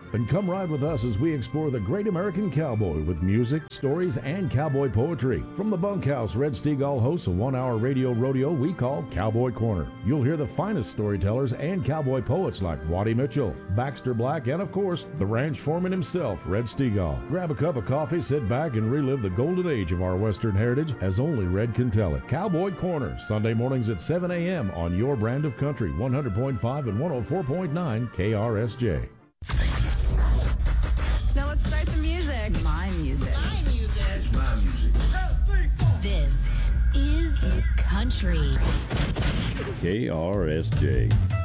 and come ride with us as we explore the great American cowboy with music, stories, and cowboy poetry. From the bunkhouse, Red Steagall hosts a one-hour radio rodeo we call Cowboy Corner. You'll hear the finest storytellers and cowboy poets like Waddy Mitchell, Baxter Black, and of course, the ranch foreman himself, Red Steagall. Grab a cup of coffee, sit back, and relive the golden age of our Western heritage as only Red can tell it. Cowboy Corner, Sunday mornings at 7 a.m. on your brand of country, 100.5 and 104.9 KRSJ. Now let's start the music. My music. My music. It's my music. This is country. KRSJ.